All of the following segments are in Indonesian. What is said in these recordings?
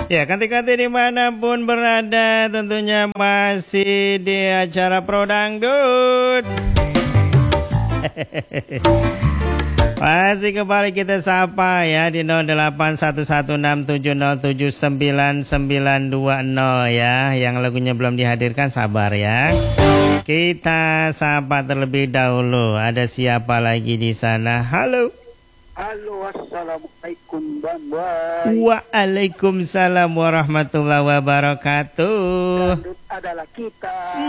Ya, kanti-kanti dimanapun berada, tentunya masih di acara Pro Dangdut. Masih kembali kita sapa ya di 081167079920 ya. Yang lagunya belum dihadirkan sabar ya. Kita sapa terlebih dahulu. Ada siapa lagi di sana? Halo. Halo, assalamualaikum Bang Boy. Waalaikumsalam warahmatullahi wabarakatuh. Dangdut adalah kita.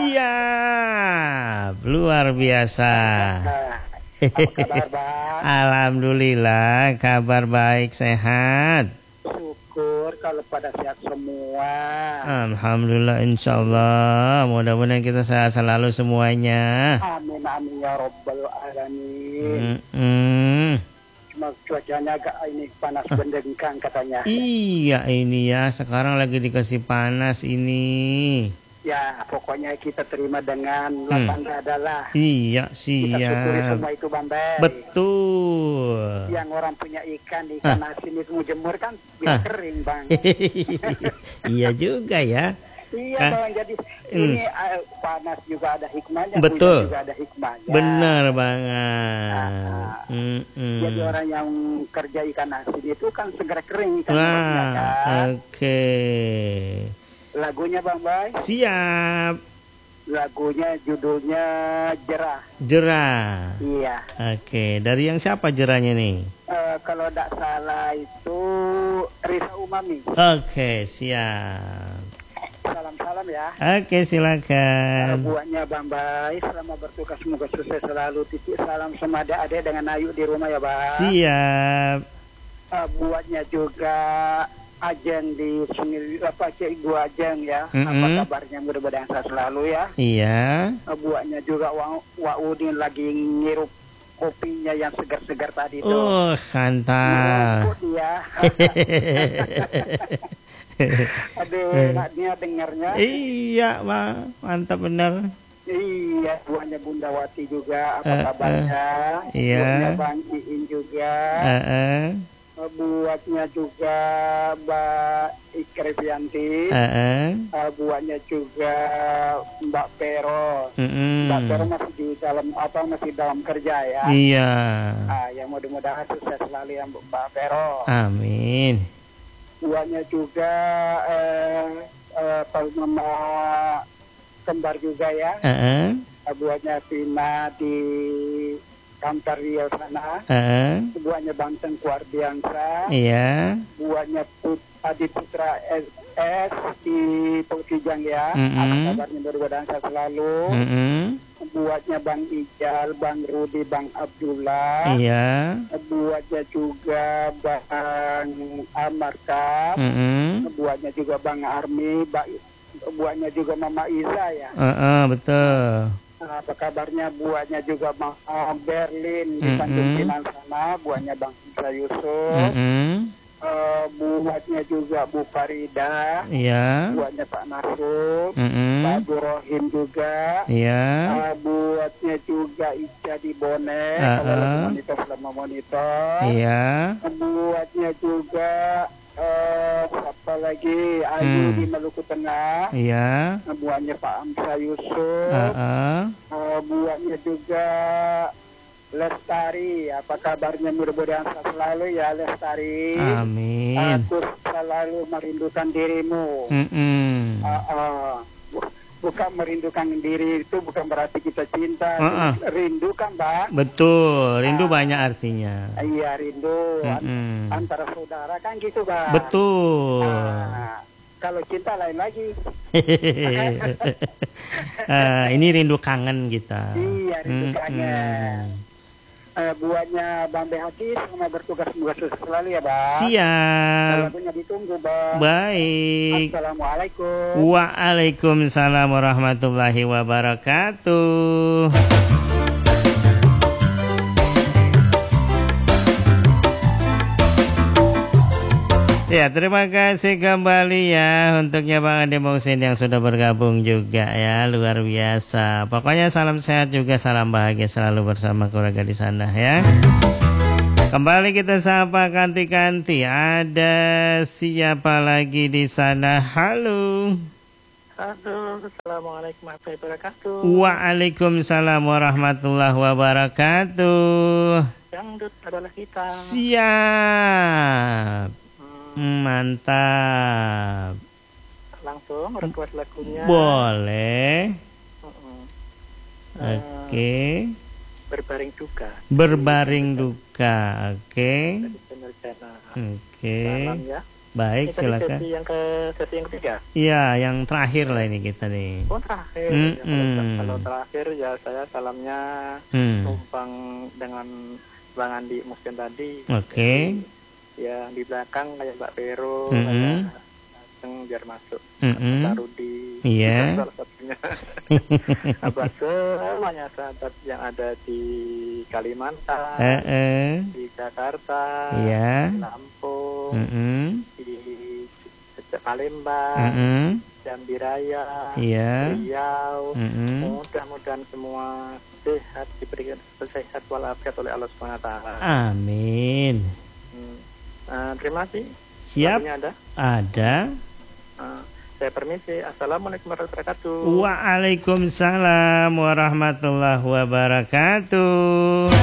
Siap, luar biasa. Apa kabar Bang? Alhamdulillah, kabar baik, sehat. Syukur kalau pada sehat semua. Alhamdulillah, insyaallah. Mudah-mudahan kita sehat selalu semuanya. Amin amin ya robbal alamin. Cuma cuacanya agak ini panas bendengkang katanya. Iya ini ya, sekarang lagi dikasih panas ini. Ya pokoknya kita terima dengan lapang dada lah. Iya Kita syukuri siap. semua itu Bang Bay. Betul. Yang orang punya ikan asin itu jemur kan biar kering Bang. Iya juga ya. Iya Bang, jadi ini panas juga ada hikmahnya, Betul. hujan juga ada hikmahnya. Benar banget. Jadi orang yang kerja ikan asin itu kan segera kering ikan Wah, kan. oke. Lagunya Bang Bay, Siap. lagunya judulnya Jerah. Jerah. Iya. Oke, dari yang siapa jerahnya nih? Kalau tidak salah itu Risa Umami. Oke, siap. Salam-salam ya. Oke, silakan. Buatnya Bang Bay, selama bertugas semoga sukses selalu. Titip salam sama adik-adik dengan Ayu di rumah ya Bang. Siap. Buatnya juga Ajeng di sini Ibu Ajeng ya. Apa kabarnya, mudah-mudahan sehat selalu ya. Iya. Buatnya juga Wak Udin lagi ngirup kopinya yang segar-segar tadi itu. Mantap. Ya. Aduh, enaknya dengarnya. Iya, mantap benar. Iya, buahnya Bunda Wati juga, apa kabarnya? Iya. Buahnya Bang Iin juga. Buatnya juga Mbak Ikrevianti. Buatnya juga Mbak Pero. Mbak Pero masih dalam kerja ya. Iya. Ya mudah-mudahan sukses selalu ya Mbak Pero. Amin. Buatnya juga Mama kembar juga ya. Buatnya Vina di kantor Riau sana. Buatnya Bang Tengku Ardiansa. Iya. Buatnya Adi Putra SS di Pokijang ya. Apa kabarnya, mudah-mudahan sehat selalu. Buatnya Bang Ijal, Bang Rudi, Bang Abdullah. Iya. Buatnya juga Bang Amarkap. Buatnya juga Bang Armi. Buatnya juga Mama Iza ya. Betul. Apa kabarnya, buatnya juga Bang Berlin di Tanjung Pinang sana. Buatnya Bang Isa Yusuf. Buatnya juga Bu Farida. Iya. Buatnya Pak Nasrul. Pak Abdurrahim juga. Iya. Buatnya juga Ica di Bone. Kalau lagi monitor selama monitor. Iya. Buatnya juga siapa lagi, Ayu di Maluku Tengah. Iya. Buatnya Pak Amsa Yusuf. Buatnya juga Lestari, apa kabarnya, mudah-mudahan sehat selalu ya Lestari. Amin. Aku selalu merindukan dirimu. Bukan merindukan diri itu bukan berarti kita cinta. Rindukan Bang. Betul, rindu banyak artinya. Iya, rindu antara saudara kan gitu Bang. Betul. Kalau cinta lain lagi. Ini rindu kangen kita. Iya, rindu kangen. Buatnya Bang Behati, selama bertugas semoga sukses selalu ya Bang. Siap. Lagunya ditunggu Bang. Baik. Assalamualaikum. Waalaikumsalam warahmatullahi wabarakatuh. Ya, terima kasih kembali ya untuknya Bang Ade Mausin yang sudah bergabung juga ya, luar biasa. Pokoknya salam sehat juga, salam bahagia selalu bersama keluarga di sana ya. Kembali kita sapa ganti-ganti. Ada siapa lagi di sana? Halo. Halo, assalamualaikum warahmatullahi wabarakatuh. Waalaikumsalam warahmatullahi wabarakatuh. Dangdut adalah kita. Siap. Mantap. Langsung request lagunya. Boleh. Oke. Berbaring duka. Berbaring duka. Oke. Oke. Salam ya. Baik, silakan. Sesi yang ketiga. Iya, yang terakhir lah ini kita nih. Oh, terakhir. Kalau terakhir ya saya salamnya numpang dengan Bang Andi Muslim tadi. Oke. Ya di belakang kayak Mbak Vero, kayak biar masuk. Pak Rudi. Iya. Salah satunya. Buat semuanya sahabat yang ada di Kalimantan, di Jakarta, di Lampung, di Palembang, Jambi Raya, Riau. Mudah-mudahan semua sehat, diberikan sehat walafiat oleh Allah SWT. Amin. Terima kasih. Siap. Ada. Saya permisi. Assalamualaikum warahmatullahi wabarakatuh. Waalaikumsalam warahmatullahi wabarakatuh.